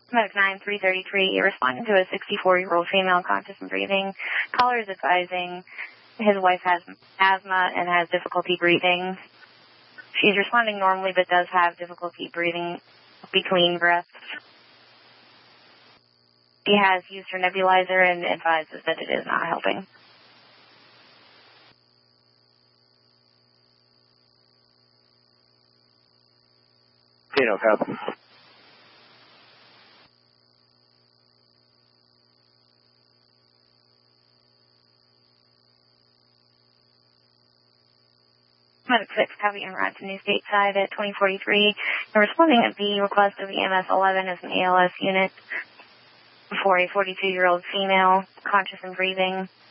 Medic 9333, responding to a 64-year-old female conscious and breathing. Caller is advising his wife has asthma and has difficulty breathing. She's responding normally but does have difficulty breathing between breaths. She has used her nebulizer and advises that it is not helping. No problem. Medic 6, copy en route to New Stateside at 2043. And responding at the request of EMS 11 as an ALS unit for a 42-year-old female, conscious and breathing.